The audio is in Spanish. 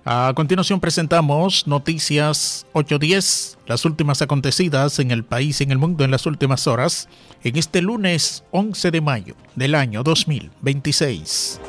A continuación presentamos Noticias 810, las últimas acontecidas en el país y en el mundo en las últimas horas, en este lunes 11 de mayo del año 2026.